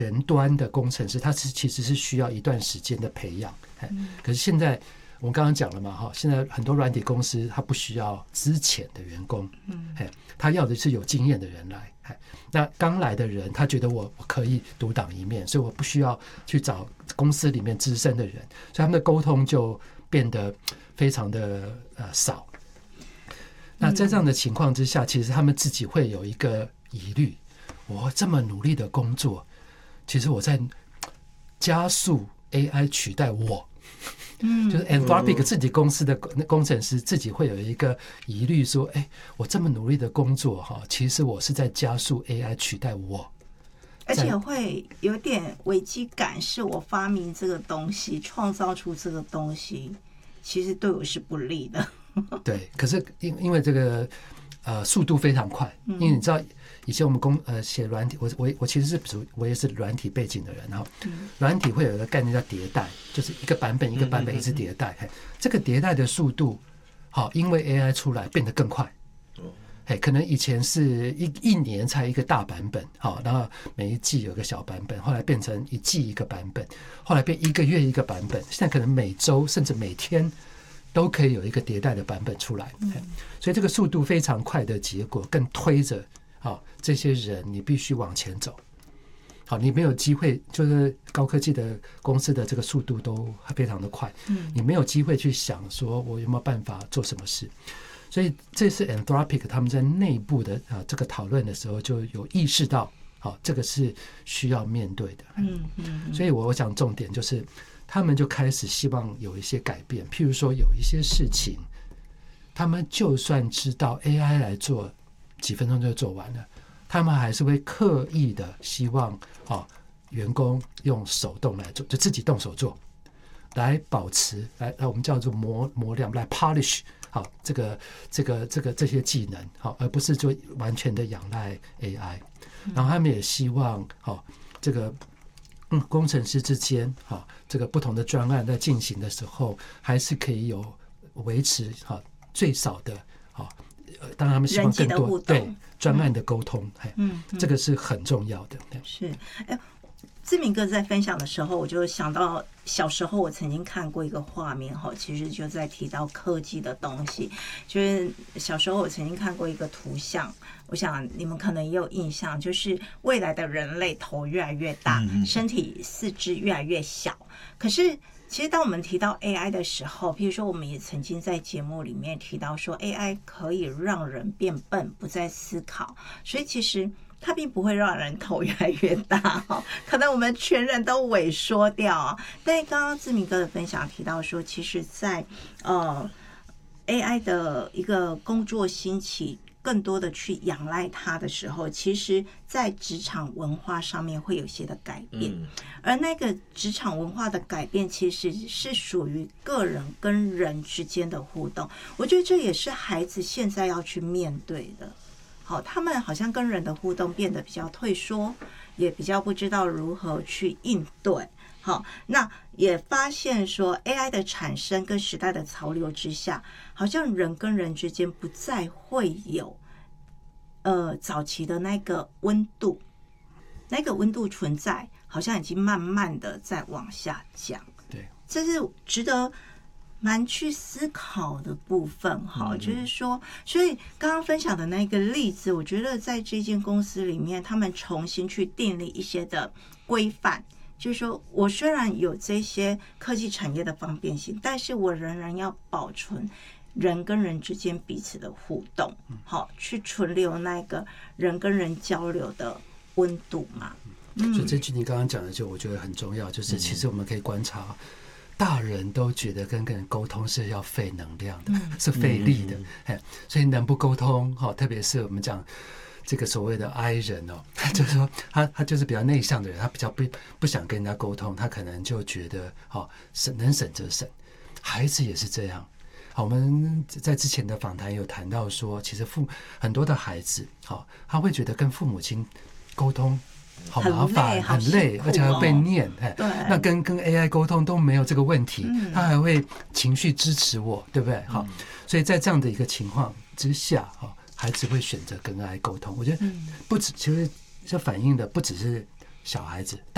前端的工程师，他其实是需要一段时间的培养。可是现在我们刚刚讲了嘛，现在很多软体公司他不需要资浅的员工，他要的是有经验的人来。那刚来的人，他觉得我可以独当一面，所以我不需要去找公司里面资深的人，所以他们的沟通就变得非常的少。那在这样的情况之下，其实他们自己会有一个疑虑：我这么努力的工作，其实我在加速 AI 取代我。就是 Anthropic 自己公司的工程师自己会有一个疑虑说，我这么努力的工作，其实我是在加速 AI 取代我， 而且会有点危机感，是我发明这个东西，创造出这个东西，其实对我是不利的。 对，可是因为这个速度非常快，因为你知道以前我们写软体，我其实我也是软体背景的人，然后软体会有一个概念叫迭代，就是一个版本一个版本一直迭代，这个迭代的速度，因为 AI 出来变得更快。可能以前是一年才一个大版本，然后每一季有个小版本，后来变成一季一个版本，后来变一个月一个版本，现在可能每周甚至每天都可以有一个迭代的版本出来。所以这个速度非常快的结果，更推着这些人你必须往前走。你没有机会，就是高科技的公司的这个速度都非常的快，你没有机会去想说我有没有办法做什么事。所以这是 Anthropic 他们在内部的这个讨论的时候就有意识到，这个是需要面对的。所以我想重点就是他们就开始希望有一些改变，譬如说有一些事情他们就算知道 AI 来做几分钟就做完了，他们还是会刻意的希望员工用手动来做，就自己动手做，来保持来我们叫做磨亮，来 polish 这些技能，而不是就完全的仰赖 AI。然后他们也希望这个工程师之间这个不同的专案在进行的时候，还是可以有维持最少的当然他们希望更多对专案的沟通，这个是很重要的。 是，志明哥在分享的时候，我就想到小时候我曾经看过一个画面，其实就在提到科技的东西。就是小时候我曾经看过一个图像，我想你们可能也有印象，就是未来的人类头越来越大，身体四肢越来越小。可是其实当我们提到 AI 的时候，譬如说我们也曾经在节目里面提到说 AI 可以让人变笨，不再思考，所以其实它并不会让人头越来越大，可能我们全人都萎缩掉。但是刚刚志明哥的分享提到说，其实在AI 的一个工作兴起，更多的去仰赖它的时候，其实在职场文化上面会有些的改变，而那个职场文化的改变其实是属于个人跟人之间的互动。我觉得这也是孩子现在要去面对的。他们好像跟人的互动变得比较退缩，也比较不知道如何去应对。那也发现说 AI 的产生跟时代的潮流之下，好像人跟人之间不再会有早期的那个温度，那个温度存在，好像已经慢慢的在往下降。 对， 这是值得蛮去思考的部分。就是说，所以刚刚分享的那个例子，我觉得在这间公司里面，他们重新去订立一些的规范，就是说我虽然有这些科技产业的方便性，但是我仍然要保存人跟人之间彼此的互动，去存留那个人跟人交流的温度嘛。 所以这句你刚刚讲的，就我觉得很重要，就是其实我们可以观察。大人都觉得跟人沟通是要费能量的，是费力的，所以能不沟通，特别是我们讲这个所谓的 I 人就是说他就是比较内向的人，他比较不想跟人家沟通，他可能就觉得能省则省。孩子也是这样。我们在之前的访谈有谈到说，其实很多的孩子他会觉得跟父母亲沟通好麻烦，很累，而且还要被念。那跟 AI 沟通都没有这个问题，他还会情绪支持我，对不对？所以在这样的一个情况之下，孩子会选择跟 AI 沟通。我觉得不止，其实这反映的不只是小孩子。